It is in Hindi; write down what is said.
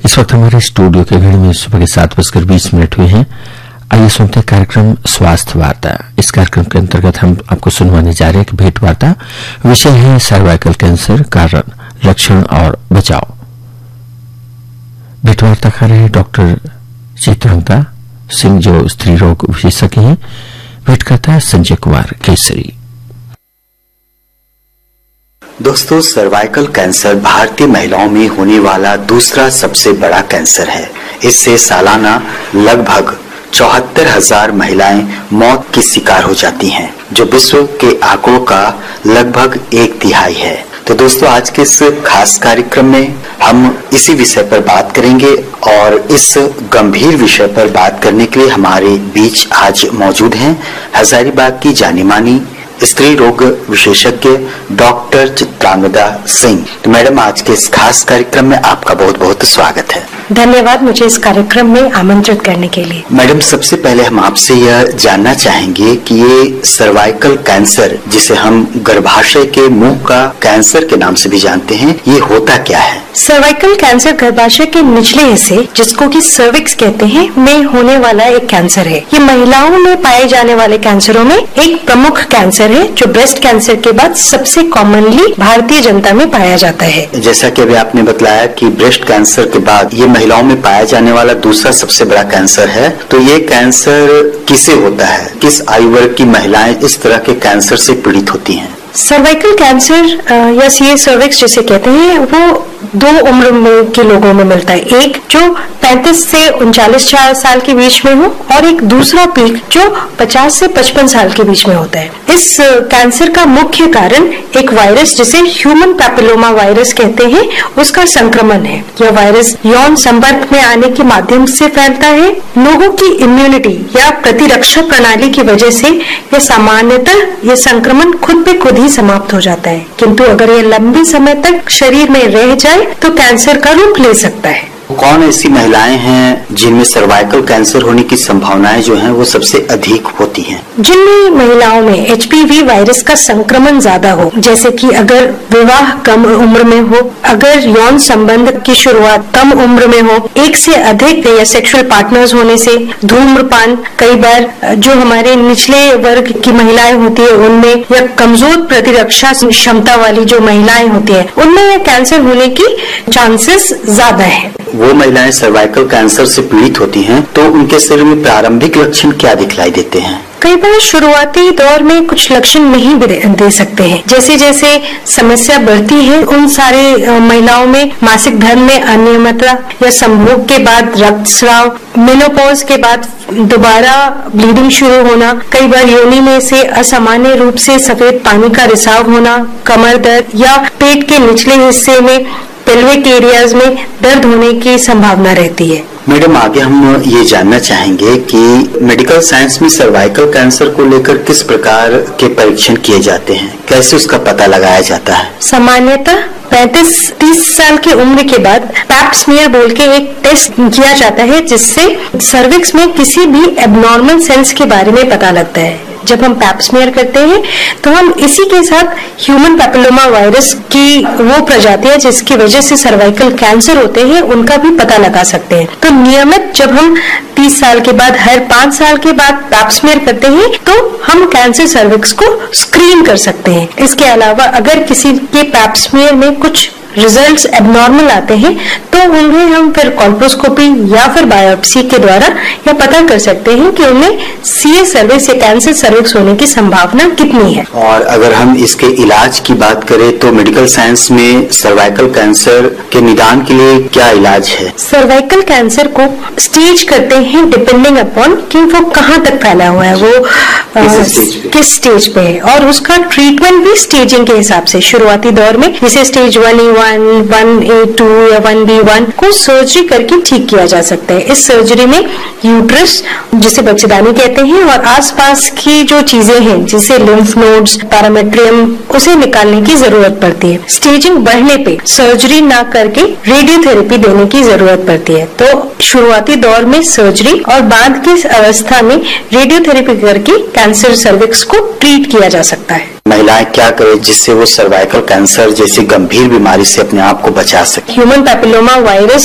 इस वक्त हमारे स्टूडियो के घड़ी में सुबह के 7:20 हुए हैं। आइए सुनते हैं कार्यक्रम स्वास्थ्य वार्ता। इस कार्यक्रम के अंतर्गत हम आपको सुनवाने जा रहे हैं कि भेंट वार्ता विषय है सर्वाइकल कैंसर, कारण, लक्षण और बचाव। भेंट वार्ता कर रहे हैं डॉक्टर चित्रंगता सिंह जो स्त्री रोग विशेषज्ञ हैं। भेंट करता है संजय कुमार केसरी। दोस्तों, सर्वाइकल कैंसर भारतीय महिलाओं में होने वाला दूसरा सबसे बड़ा कैंसर है। इससे सालाना लगभग 74,000 महिलाएं मौत की शिकार हो जाती हैं, जो विश्व के आंकड़ों का लगभग 1/3 है। तो दोस्तों, आज के इस खास कार्यक्रम में हम इसी विषय पर बात करेंगे और इस गंभीर विषय पर बात करने के लिए हमारे बीच आज मौजूद हैं हजारीबाग की जानी मानी स्त्री रोग विशेषज्ञ डॉक्टर चित्रांगदा सिंह। तो मैडम, आज के इस खास कार्यक्रम में आपका बहुत बहुत स्वागत है। धन्यवाद मुझे इस कार्यक्रम में आमंत्रित करने के लिए। मैडम, सबसे पहले हम आपसे यह जानना चाहेंगे कि ये सर्वाइकल कैंसर, जिसे हम गर्भाशय के मुंह का कैंसर के नाम से भी जानते हैं, ये होता क्या है? सर्वाइकल कैंसर गर्भाशय के निचले हिस्से, जिसको कि सर्विक्स कहते हैं, में होने वाला एक कैंसर है। ये महिलाओं में पाए जाने वाले कैंसरों में एक प्रमुख कैंसर है, जो ब्रेस्ट कैंसर के बाद सबसे कॉमनली भारतीय जनता में पाया जाता है। जैसा कि अभी आपने बतलाया कि ब्रेस्ट कैंसर के बाद ये महिलाओं में पाया जाने वाला दूसरा सबसे बड़ा कैंसर है, तो ये कैंसर किसे होता है? किस आयु वर्ग की महिलाएं इस तरह के कैंसर से पीड़ित होती हैं? सर्वाइकल कैंसर या सीए सर्विक्स जिसे कहते हैं, वो 2 उम्र के लोगों में मिलता है। एक जो 35 से 39 साल के बीच में हो और एक दूसरा पीक जो 50 से 55 साल के बीच में होता है। इस कैंसर का मुख्य कारण एक वायरस जिसे ह्यूमन पैपिलोमा वायरस कहते हैं, उसका संक्रमण है। यह वायरस यौन संपर्क में आने के माध्यम से फैलता है। लोगों की इम्यूनिटी या प्रतिरक्षा प्रणाली की वजह से यह सामान्यतः यह संक्रमण खुद पे खुद ही समाप्त हो जाता है, किंतु अगर यह लंबे समय तक शरीर में रह जाए तो कैंसर का रूप ले सकता है। कौन ऐसी महिलाएं हैं जिनमें सर्वाइकल कैंसर होने की संभावनाएं जो हैं वो सबसे अधिक होती हैं? जिन महिलाओं में HPV वायरस का संक्रमण ज्यादा हो, जैसे कि अगर विवाह कम उम्र में हो, अगर यौन संबंध की शुरुआत कम उम्र में हो, एक से अधिक या सेक्सुअल पार्टनर्स होने से, धूम्रपान, कई बार जो हमारे निचले वर्ग की महिलाएं होती है उनमें, या कमजोर प्रतिरक्षा क्षमता वाली जो महिलाएं होती है उनमें यह कैंसर होने की चांसेस ज्यादा है। वो महिलाएं सर्वाइकल कैंसर से पीड़ित होती हैं, तो उनके शरीर में प्रारंभिक लक्षण क्या दिखलाई देते हैं? कई बार शुरुआती दौर में कुछ लक्षण नहीं दे सकते हैं। जैसे जैसे समस्या बढ़ती है, उन सारे महिलाओं में मासिक धर्म में अनियमितता या संभोग के बाद रक्तस्राव, मेनोपॉज के बाद दोबारा ब्लीडिंग शुरू होना, कई बार योनि में से असामान्य रूप से सफेद पानी का रिसाव होना, कमर दर्द या पेट के निचले हिस्से में पेल्विक एरियाज में दर्द होने की संभावना रहती है। मैडम, आगे हम ये जानना चाहेंगे कि मेडिकल साइंस में सर्वाइकल कैंसर को लेकर किस प्रकार के परीक्षण किए जाते हैं, कैसे उसका पता लगाया जाता है? सामान्यतः 35-30 साल की उम्र के बाद पैप स्मीयर बोल के एक टेस्ट किया जाता है, जिससे सर्विक्स में किसी भी एबनॉर्मल सेल्स के बारे में पता लगता है। जब हम पैप स्मीयर करते हैं तो हम इसी के साथ ह्यूमन पैपिलोमा वायरस की वो प्रजातियां जिसकी वजह से सर्वाइकल कैंसर होते हैं उनका भी पता लगा सकते हैं। तो नियमित जब हम 30 साल के बाद हर 5 साल के बाद पैप स्मीयर करते हैं तो हम कैंसर सर्विक्स को स्क्रीन कर सकते हैं। इसके अलावा अगर किसी के पैप स्मीयर में कुछ रिजल्ट्स एबनॉर्मल आते हैं तो उन्हें हम फिर कॉल्पोस्कोपी या फिर बायोप्सी के द्वारा यह पता कर सकते हैं कि उन्हें सीए सर्विक्स या कैंसर सर्विक्स होने की संभावना कितनी है। और अगर हम इसके इलाज की बात करें तो मेडिकल साइंस में सर्वाइकल कैंसर के निदान के लिए क्या इलाज है? सर्वाइकल कैंसर को स्टेज करते हैं डिपेंडिंग अपॉन कि वो कहाँ तक फैला हुआ है, वो किस स्टेज पे है, और उसका ट्रीटमेंट भी स्टेजिंग के हिसाब से शुरुआती दौर में जैसे स्टेज 1A1, 1A2 या 1B1 को सर्जरी करके ठीक किया जा सकता है। इस सर्जरी में यूट्रस जिसे बच्चेदानी कहते हैं और आसपास की जो चीजें हैं जैसे लिम्फ नोड्स, पैरामेट्रियम, उसे निकालने की जरूरत पड़ती है। स्टेजिंग बढ़ने पे सर्जरी ना करके रेडियोथेरेपी देने की जरूरत पड़ती है। तो शुरुआती दौर में सर्जरी और बाद की अवस्था में रेडियोथेरेपी करके कैंसर सर्विक्स को ट्रीट किया जा सकता है। महिलाएं क्या करें जिससे वो सर्वाइकल कैंसर जैसी गंभीर बीमारी से अपने आप को बचा सके? Human papilloma virus